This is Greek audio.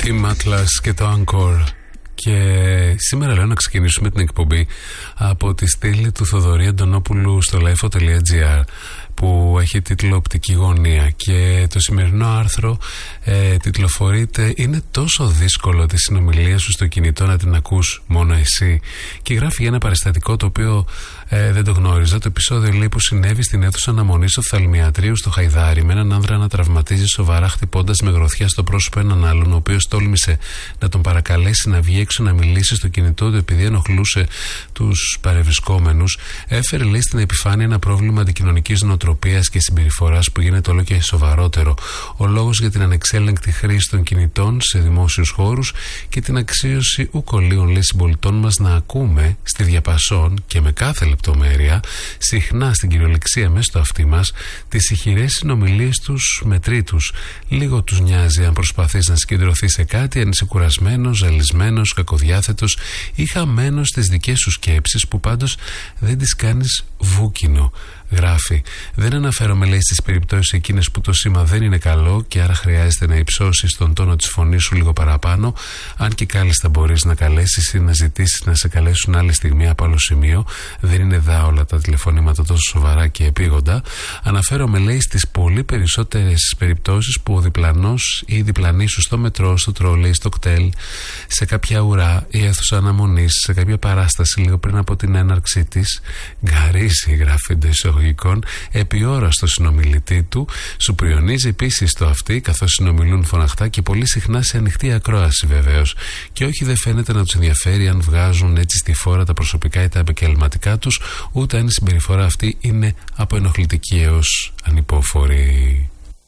Team Atlas και το Encore. Και σήμερα λέω να ξεκινήσουμε την εκπομπή από τη στήλη του Θοδωρή Αντωνόπουλου στο lifeo.gr, που έχει τίτλο «Οπτική γωνία», και το σημερινό άρθρο τιτλοφορείται «Είναι τόσο δύσκολο τη συνομιλία σου στο κινητό να την ακούς μόνο εσύ», και γράφει για ένα παραστατικό το οποίο δεν το γνώριζα. Το επεισόδιο λέει που συνέβη στην αίθουσα αναμονής οφθαλμιατρίου στο Χαϊδάρι, με έναν άνδρα να τραυματίζει σοβαρά χτυπώντας με γροθιά στο πρόσωπο έναν άλλον, ο οποίος τόλμησε να τον παρακαλέσει να βγει έξω να μιλήσει στο κινητό του επειδή ενοχλούσε τους παρευρισκόμενους. Έφερε, λέει, στην επιφάνεια ένα πρόβλημα αντικοινωνικής νοοτροπίας και συμπεριφοράς που γίνεται όλο και σοβαρότερο. Ο λόγος για την ανεξέλεγκτη χρήση των κινητών σε δημόσιους χώρους και την αξίωση ουκολίων, λέει, συμπολιτών μας να ακούμε στη διαπασόν και με κάθε λεπτομέρεια, συχνά στην κυριολεξία μέσα στο αυτί μας, τις ηχηρές συνομιλίες τους με τρίτους. Λίγο τους νοιάζει αν προσπαθείς να συγκεντρωθείς σε κάτι, αν είσαι κουρασμένος, ζαλισμένος, κακοδιάθετος ή χαμένος στις δικές σου σκέψεις, που πάντως δεν τις κάνεις βούκινο. Γράφει: «Δεν αναφέρομαι, λέει, στις περιπτώσεις εκείνες που το σήμα δεν είναι καλό και άρα χρειάζεται να υψώσεις τον τόνο της φωνής σου λίγο παραπάνω, αν και κάλλιστα μπορείς να καλέσεις ή να ζητήσεις να σε καλέσουν άλλη στιγμή από άλλο σημείο. Δεν είναι δά όλα τα τηλεφωνήματα τόσο σοβαρά και επίγοντα. Αναφέρομαι, λέει, στις πολύ περισσότερες περιπτώσεις που ο διπλανός ή η διπλανή σου στο μετρό, στο τρόλεϊ, στο κτέλ, σε κάποια ουρά ή αίθουσα αναμονής, σε κάποια παράσταση λίγο πριν από την έναρξή της, γκαρίζει», γράφει εντός εισαγωγικών, «επί ώρα στο συνομιλητή του, σου πριονίζει επίσης το αυτί καθώς συνομιλούν φωναχτά και πολύ συχνά σε ανοιχτή ακρόαση βεβαίως. Και όχι, δεν φαίνεται να τους ενδιαφέρει αν βγάζουν έτσι στη φόρα τα προσωπικά ή τα επαγγελματικά τους, ούτε αν η συμπεριφορά αυτή είναι από ενοχλητική έως ανυπόφορη».